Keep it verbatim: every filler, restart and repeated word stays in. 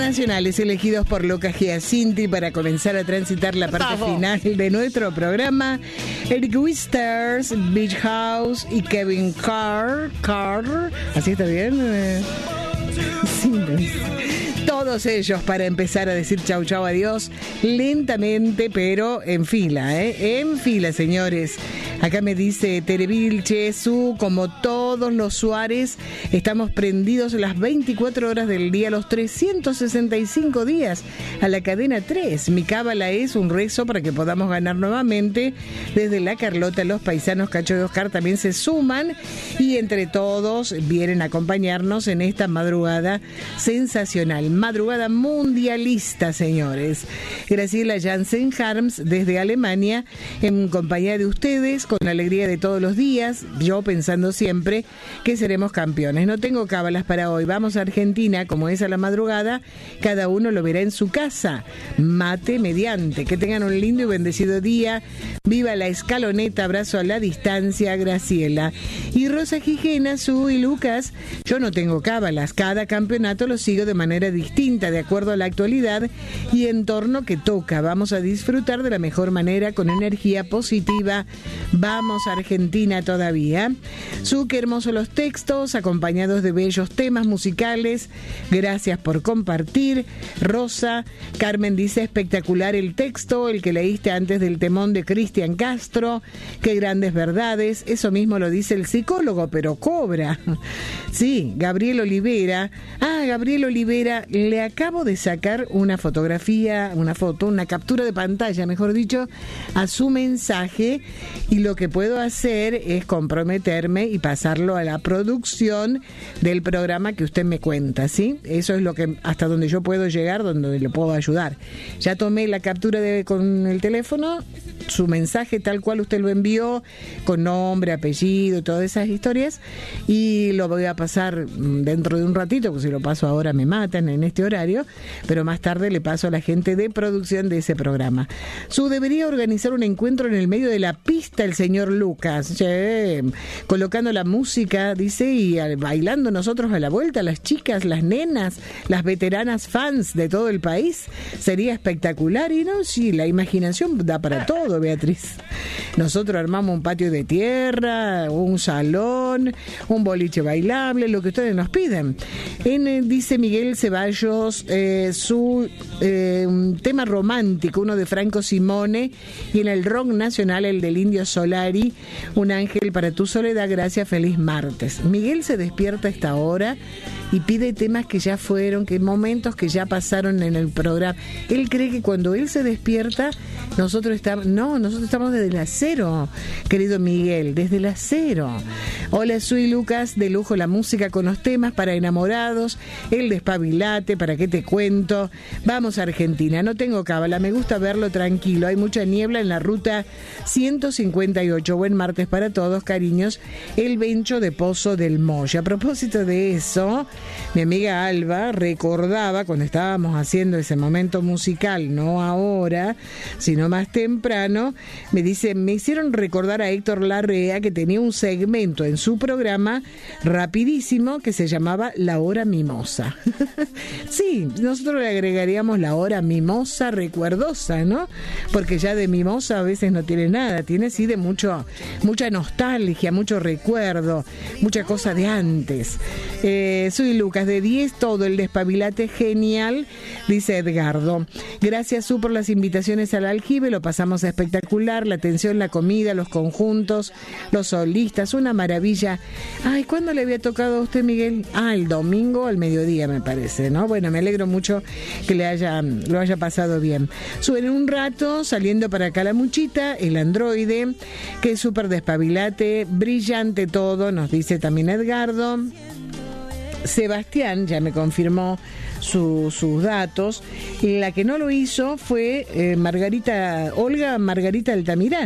nacionales elegidos por Lucas Giacinti para comenzar a transitar la parte Bravo. final de nuestro programa. Eric Wisters, Beach House y Kevin Carr. Carr. ¿Así está bien? Eh, sí, no. Todos ellos para empezar a decir chau chau adiós lentamente, pero en fila, ¿eh? En fila, señores. Acá me dice Tere Vilche, Su, como todos los Suárez, estamos prendidos las veinticuatro horas del día, los trescientos sesenta y cinco días a la cadena tres. Mi cábala es un rezo para que podamos ganar nuevamente. Desde La Carlota, los paisanos Cacho de Oscar también se suman y entre todos vienen a acompañarnos en esta madrugada sensacional. Madrugada mundialista, señores. Graciela Jansen Harms desde Alemania, en compañía de ustedes, con la alegría de todos los días, yo pensando siempre que seremos campeones. No tengo cábalas para hoy. Vamos a Argentina, como es a la madrugada, cada uno lo verá en su casa. Mate mediante. Que tengan un lindo y bendecido día. Viva la escaloneta, abrazo a la distancia, Graciela. Y Rosa Gijena, Su y Lucas, yo no tengo cábalas. Cada campeonato lo sigo de manera distinta, de acuerdo a la actualidad y entorno que toca. Vamos a disfrutar de la mejor manera, con energía positiva. Vamos a Argentina todavía. Su, qué hermosos los textos, acompañados de bellos temas musicales. Gracias por compartir. Rosa, Carmen dice, espectacular el texto, el que leíste antes del temón de Cristian Castro. Qué grandes verdades. Eso mismo lo dice el psicólogo, pero cobra. Sí, Gabriel Olivera. Ah, Gabriel Olivera, le acabo de sacar una fotografía, una foto, una captura de pantalla, mejor dicho, a su mensaje, y lo que puedo hacer es comprometerme y pasarlo a la producción del programa que usted me cuenta, ¿sí? Eso es lo que, hasta donde yo puedo llegar, donde le puedo ayudar. Ya tomé la captura de, con el teléfono, su mensaje tal cual usted lo envió, con nombre, apellido, todas esas historias, y lo voy a pasar dentro de un ratito, porque si lo paso ahora me matan en este horario, pero más tarde le paso a la gente de producción de ese programa. Su, debería organizar un encuentro en el medio de la pista el señor Lucas, sí, colocando la música, dice, y bailando nosotros a la vuelta, las chicas, las nenas, las veteranas fans de todo el país. Sería espectacular. Y no, sí, la imaginación da para todo, Beatriz. Nosotros armamos un patio de tierra, un salón, un boliche bailable, lo que ustedes nos piden. En, eh, dice Miguel Ceballos, eh, su eh, un tema romántico, uno de Franco Simone, y en el rock nacional el del Indio Solari, Un ángel para tu soledad. Gracias, feliz martes. Miguel se despierta a esta hora y pide temas que ya fueron, que momentos que ya pasaron en el programa. Él cree que cuando él se despierta, nosotros estamos, no, nosotros estamos desde las cero, querido Miguel, desde las cero. Hola, soy Lucas, de lujo la música con los temas para enamorados, el despabilate, para qué te cuento. Vamos a Argentina, no tengo cábala, me gusta verlo tranquilo, hay mucha niebla en la ruta ciento cincuenta y ocho. Buen martes para todos, cariños, el Bencho de Pozo del Moya. A propósito de eso, mi amiga Alba recordaba cuando estábamos haciendo ese momento musical, no ahora, sino más temprano, me dice, me hicieron recordar a Héctor Larrea, que tenía un segmento en su programa rapidísimo que se llamaba La Hora Mimosa. Sí, nosotros le agregaríamos La Hora Mimosa recuerdosa, ¿no? Porque ya de mimosa a veces no tiene nada, tiene sí de mucho, mucha nostalgia, mucho recuerdo, mucha cosa de antes. Eh, soy Lucas, de diez todo, el despabilate genial, dice Edgardo. Gracias, Su, por las invitaciones al aljibe, lo pasamos espectacular, la atención, la comida, los conjuntos, los solistas, una maravilla. Ay, ¿cuándo le había tocado a usted, Miguel? Ah, el domingo al mediodía, me parece, ¿no? Bueno, me alegro mucho que le haya, lo haya pasado bien. Suben un rato, saliendo para Calamuchita, el androide, que es súper despabilate, brillante todo, nos dice también Edgardo. Sebastián ya me confirmó su, sus datos. La que no lo hizo fue eh, Margarita, Olga Margarita Altamirano.